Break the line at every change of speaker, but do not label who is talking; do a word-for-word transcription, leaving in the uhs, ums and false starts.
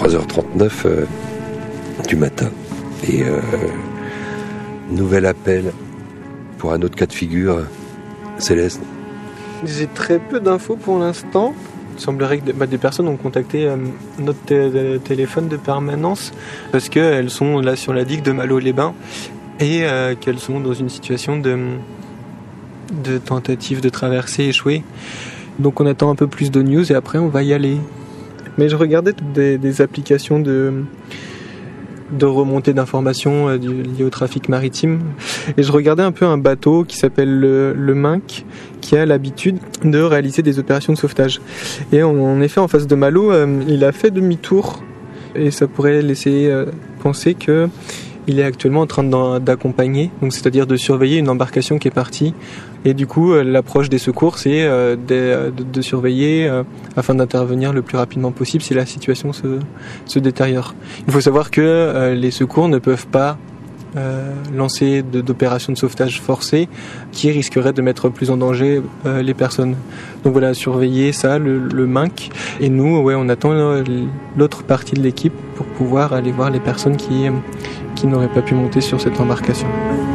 trois heures trente-neuf euh, du matin. Et euh, nouvel appel pour un autre cas de figure. Céleste.
J'ai très peu d'infos pour l'instant. Il semblerait que bah, des personnes ont contacté euh, notre t- téléphone de permanence parce qu'elles sont là sur la digue de Malo-les-Bains et euh, qu'elles sont dans une situation de, de tentative de traversée échouée. Donc on attend un peu plus de news et après on va y aller. Mais je regardais des, des applications de, de remontée d'informations euh, du, liées au trafic maritime et je regardais un peu un bateau qui s'appelle le, le Minc qui a l'habitude de réaliser des opérations de sauvetage. Et en, en effet, en face de Malo, euh, il a fait demi-tour et ça pourrait laisser euh, penser que il est actuellement en train d'accompagner, donc c'est-à-dire de surveiller une embarcation qui est partie. Et du coup, euh, l'approche des secours, c'est euh, de, de, de surveiller euh, afin d'intervenir le plus rapidement possible si la situation se, se détériore. Il faut savoir que euh, les secours ne peuvent pas Euh, lancer de, d'opérations de sauvetage forcées qui risqueraient de mettre plus en danger euh, les personnes. Donc voilà, surveiller ça, le, le Minc. Et nous, ouais, on attend euh, l'autre partie de l'équipe pour pouvoir aller voir les personnes qui, euh, qui n'auraient pas pu monter sur cette embarcation.